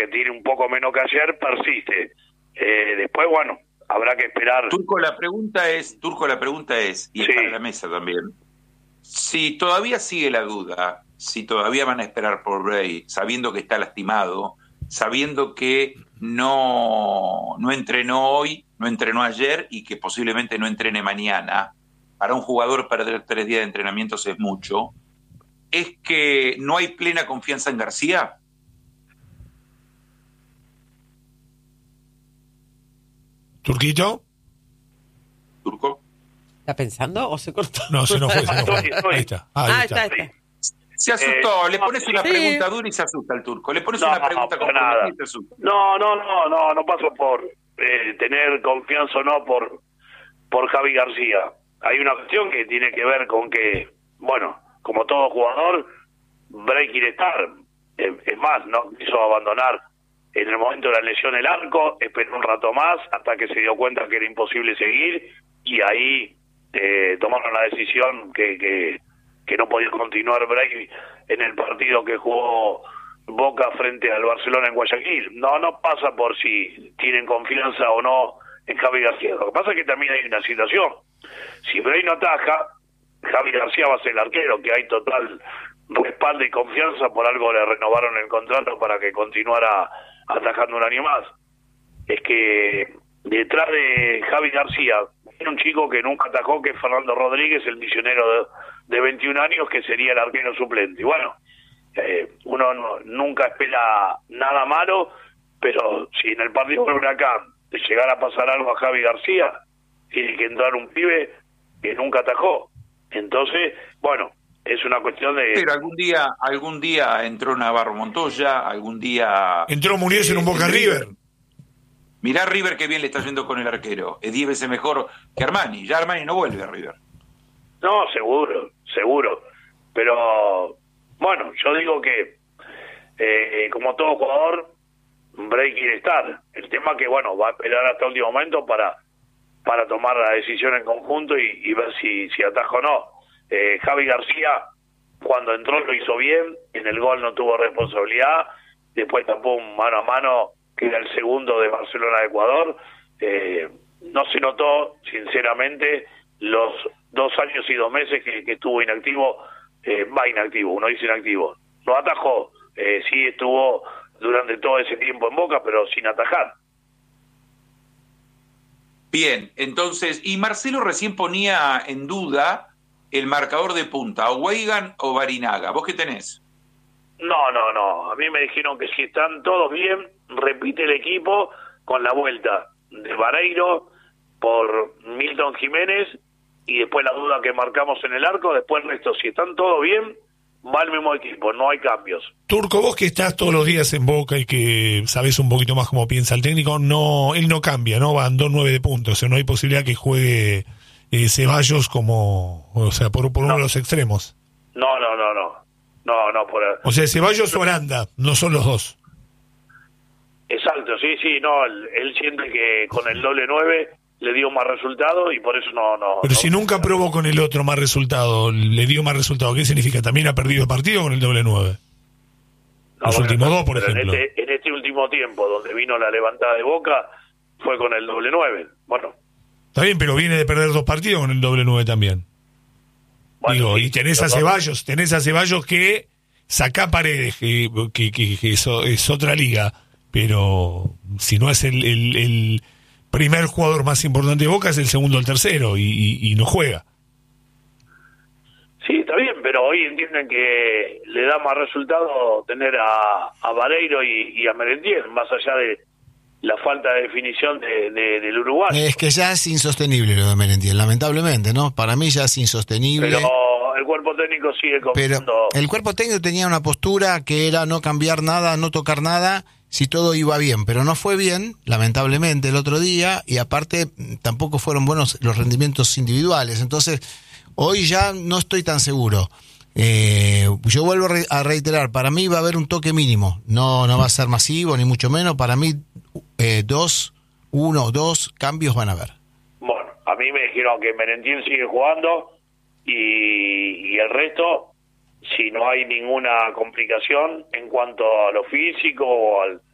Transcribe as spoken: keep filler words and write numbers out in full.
que tiene un poco menos que ayer, persiste. Eh, después, bueno, habrá que esperar. Turco, la pregunta es, Turco, la pregunta es, y Sí. es para la mesa también, si todavía sigue la duda, si todavía van a esperar por Bray, sabiendo que está lastimado, sabiendo que no, no entrenó hoy, no entrenó ayer y que posiblemente no entrene mañana, para un jugador perder tres días de entrenamientos es mucho, ¿es que no hay plena confianza en García? ¿Turquito? ¿Turco? ¿Está pensando o se cortó? No, se nos fue, se nos fue. Estoy, estoy. Ahí está. Ahí Ah, está. está, está. Se asustó, Eh, le pones una sí. pregunta dura y se asusta el Turco. Le pones No, una pregunta para nada. comprometida y se asusta. No, no, no, no, no paso por eh, tener confianza o no por, por Javi García. Hay una cuestión que tiene que ver con que, bueno, como todo jugador, Bray quiere estar. Eh, es más, no quiso abandonar en el momento de la lesión el arco, esperó un rato más hasta que se dio cuenta que era imposible seguir y ahí eh, tomaron la decisión que, que, que no podía continuar Bray en el partido que jugó Boca frente al Barcelona en Guayaquil. No, no pasa por si tienen confianza o no en Javi García. Lo que pasa es que también hay una situación. Si Bray no ataja, Javi García va a ser el arquero, que hay total respaldo y confianza, por algo le renovaron el contrato para que continuara atajando un año más. Es que detrás de Javi García tiene un chico que nunca atajó, que es Fernando Rodríguez, el misionero de, de veintiún años, que sería el arquero suplente. Y bueno, eh, uno no, nunca espera nada malo, pero si en el partido de Huracán de llegar a pasar algo a Javi García, tiene que entrar un pibe que nunca atajó. Entonces, bueno, es una cuestión de... Pero algún día, algún día entró Navarro Montoya, algún día... Entró Muñoz en un Boca River. Mirá River que bien le está yendo con el arquero. Es diez veces mejor que Armani. Ya Armani no vuelve a River. No, seguro, seguro. Pero, bueno, yo digo que, eh, como todo jugador, Bray quiere estar. El tema que, bueno, va a esperar hasta el último momento para, para tomar la decisión en conjunto y, y ver si, si ataja o no. Eh, Javi García, cuando entró lo hizo bien, en el gol no tuvo responsabilidad, después tapó un mano a mano, que era el segundo de Barcelona de Ecuador. Eh, no se notó, sinceramente, los dos años y dos meses que, que estuvo inactivo, eh, va inactivo, uno dice inactivo. No atajó, eh, sí estuvo durante todo ese tiempo en Boca, pero sin atajar. Bien, entonces, y Marcelo recién ponía en duda el marcador de punta, o Weigan o Barinaga. ¿Vos qué tenés? No, no, no. A mí me dijeron que si están todos bien, repite el equipo con la vuelta de Vareiro por Milton Jiménez y después la duda que marcamos en el arco. Después el resto, si están todos bien, va el mismo equipo, no hay cambios. Turco, vos que estás todos los días en Boca y que sabés un poquito más cómo piensa el técnico, no, él no cambia, ¿no? Van dos nueve de puntos, o sea, no hay posibilidad que juegue eh, Ceballos como, o sea, por, por uno No. de los extremos. No, no, no, no. No, no, por... O sea, Ceballos o Aranda, no son los dos. Exacto, sí, sí, no, él, él siente que con el doble nueve le dio más resultado y por eso no... no Pero no, si nunca probó con el otro más resultado, le dio más resultado, ¿qué significa? ¿También ha perdido el partido con el doble nueve? no, Los bueno, últimos dos, por pero ejemplo. En este, en este último tiempo, donde vino la levantada de Boca, fue con el doble nueve. Bueno, Está bien, pero viene de perder dos partidos con el doble nueve también. bueno, Digo, sí, y tenés a los dos- Ceballos, tenés a Ceballos que saca Paredes, que, que, que, que eso es otra liga, pero si no es el, el, el primer jugador más importante de Boca, es el segundo o el tercero, y, y, y no juega. Sí, está bien, pero hoy entienden que le da más resultado tener a, a Vareiro y, y a Merentiel, más allá de la falta de definición de, de, del Uruguay. Es que ya es insostenible lo de Merentiel, lamentablemente, ¿no? Para mí ya es insostenible. Pero el cuerpo técnico sigue Pero confiando. el cuerpo técnico tenía una postura que era no cambiar nada, no tocar nada, si todo iba bien, pero no fue bien, lamentablemente, el otro día, y aparte tampoco fueron buenos los rendimientos individuales. Entonces, hoy ya no estoy tan seguro. Eh, yo vuelvo a, re- a reiterar, para mí va a haber un toque mínimo, no, no va a ser masivo, ni mucho menos. Para mí, eh, dos, uno, dos cambios van a haber. Bueno, a mí me dijeron que Merentiel sigue jugando y, y el resto, si no hay ninguna complicación en cuanto a lo físico o al,